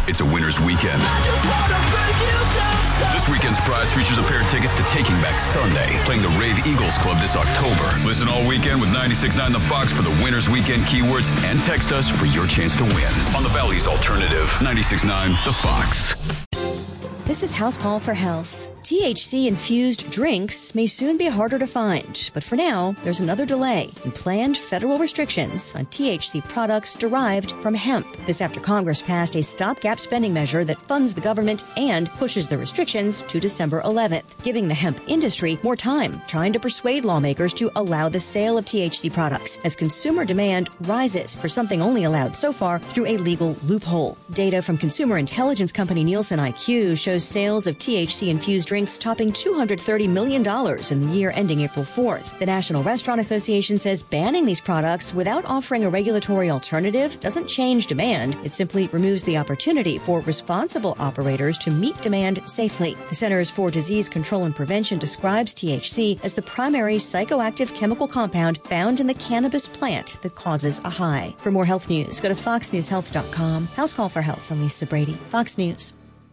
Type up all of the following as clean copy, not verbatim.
It's a winner's weekend. This weekend's prize features a pair of tickets to Taking Back Sunday, playing the Rave Eagles Club this October. Listen all weekend with 96.9 The Fox for the winner's weekend keywords and text us for your chance to win. On the Valley's Alternative, 96.9 The Fox. This is House Call for Health. THC-infused drinks may soon be harder to find, but for now, there's another delay in planned federal restrictions on THC products derived from hemp. This after Congress passed a stopgap spending measure that funds the government and pushes the restrictions to December 11th, giving the hemp industry more time trying to persuade lawmakers to allow the sale of THC products as consumer demand rises for something only allowed so far through a legal loophole. Data from consumer intelligence company Nielsen IQ shows sales of THC-infused drinks topping $230 million in the year ending April 4th. The National Restaurant Association says banning these products without offering a regulatory alternative doesn't change demand. It simply removes the opportunity for responsible operators to meet demand safely. The Centers for Disease Control and Prevention describes THC as the primary psychoactive chemical compound found in the cannabis plant that causes a high. For more health news, go to foxnewshealth.com. House Call for Health. I'm Lisa Brady, Fox News.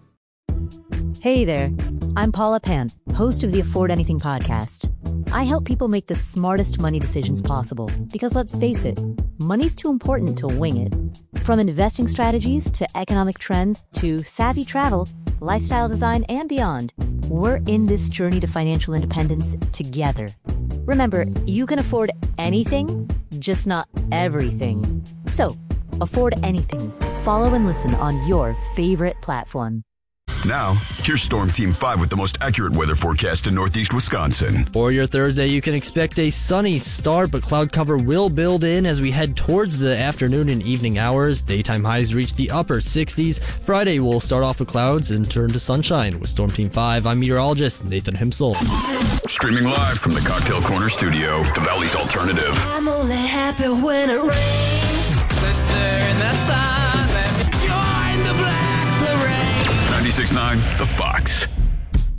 Hey there, I'm Paula Pant, host of the Afford Anything podcast. I help people make the smartest money decisions possible because let's face it, money's too important to wing it. From investing strategies to economic trends to savvy travel, lifestyle design, and beyond, we're in this journey to financial independence together. Remember, you can afford anything, just not everything. So, afford anything. Follow and listen on your favorite platform. Now, here's Storm Team 5 with the most accurate weather forecast in Northeast Wisconsin. For your Thursday, you can expect a sunny start, but cloud cover will build in as we head towards the afternoon and evening hours. Daytime highs reach the upper 60s. Friday will start off with clouds and turn to sunshine. With Storm Team 5, I'm meteorologist Nathan Himsel. Streaming live from the Cocktail Corner studio, the Valley's Alternative. I'm only happy when it rains. Sister in the sun, let me join the black parade. 96.9 The Fox.